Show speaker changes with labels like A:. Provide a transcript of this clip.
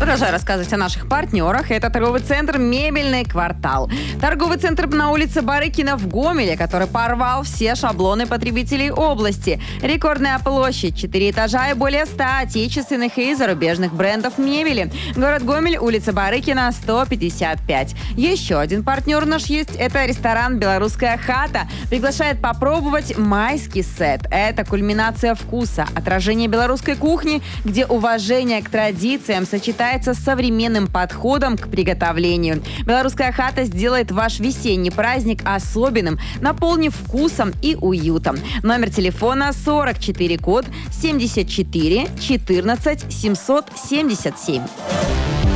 A: Продолжаю рассказывать о наших партнерах. Это торговый центр «Мебельный квартал». Торговый центр на улице Барыкина в Гомеле, который порвал все шаблоны потребителей области. Рекордная площадь, 4 этажа и более 100 отечественных и зарубежных брендов мебели. Город Гомель, улица Барыкина, 155. Еще один партнер наш есть. Это ресторан «Белорусская хата». Приглашает попробовать майский сет. Это кульминация вкуса, отражение белорусской кухни, где уважение к традициям сочетается с современным подходом к приготовлению. «Белорусская хата» сделает ваш весенний праздник особенным, наполнив вкусом и уютом. Номер телефона 44 код 74 14 777.